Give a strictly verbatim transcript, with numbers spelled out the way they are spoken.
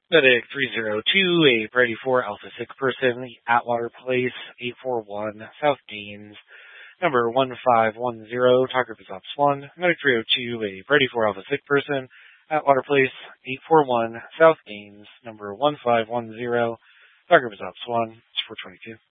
Medic three zero two, a Brady four Alpha six person, Atwater Place, eight four one, South Danes, number one five one zero, target is Ops one. Medic three oh two, a Brady four Alpha six person, Atwater Place, eight four one, South Danes, number one five one zero, target is Ops one. It's four twenty-two.